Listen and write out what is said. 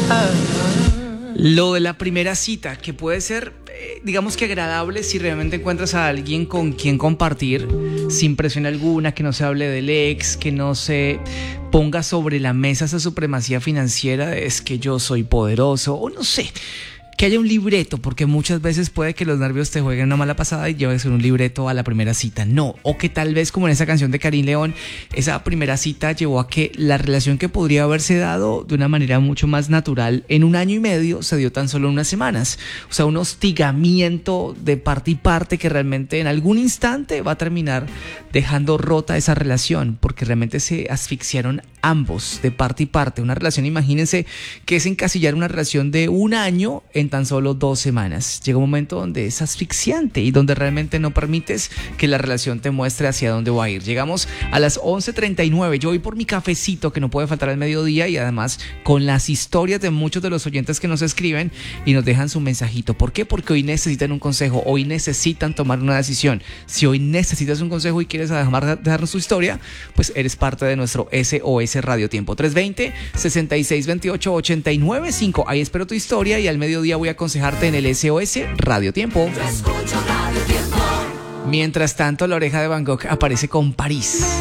Lo de la primera cita, que puede ser, digamos que agradable si realmente encuentras a alguien con quien compartir, sin presión alguna, que no se hable del ex, que no se ponga sobre la mesa esa supremacía financiera de es que yo soy poderoso, o no sé. Que haya un libreto, porque muchas veces puede que los nervios te jueguen una mala pasada y lleves un libreto a la primera cita. No, o que tal vez como en esa canción de Karim León, esa primera cita llevó a que la relación que podría haberse dado de una manera mucho más natural en 1 año y medio se dio tan solo en unas semanas. O sea, un hostigamiento de parte y parte que realmente en algún instante va a terminar dejando rota esa relación, porque realmente se asfixiaron ambos de parte y parte. Una relación, imagínense que es encasillar una relación de 1 año en tan solo 2 semanas. Llega un momento donde es asfixiante y donde realmente no permites que la relación te muestre hacia dónde va a ir. Llegamos a las 11:39. Yo voy por mi cafecito que no puede faltar al mediodía y además con las historias de muchos de los oyentes que nos escriben y nos dejan su mensajito. ¿Por qué? Porque hoy necesitan un consejo, hoy necesitan tomar una decisión. Si hoy necesitas un consejo y quieres dejarnos tu historia, pues eres parte de nuestro SOS Radio Tiempo. 320-6628-895. Ahí espero tu historia y al mediodía voy a aconsejarte en el SOS Radio Tiempo. Mientras tanto, la oreja de Van Gogh aparece con París.